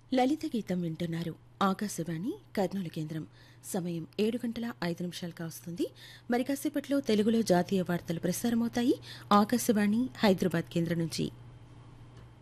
లలిత గీతం వింటున్నారు. ఆకాశవాణి కర్నూలు కేంద్రం. సమయం 7 గంటల 5 నిమిషాలు కావస్తుంది. మరి కాసేపట్లో తెలుగులో జాతీయ వార్తలు ప్రసారమవుతాయి. ఆకాశవాణి హైదరాబాద్ కేంద్రం నుంచి.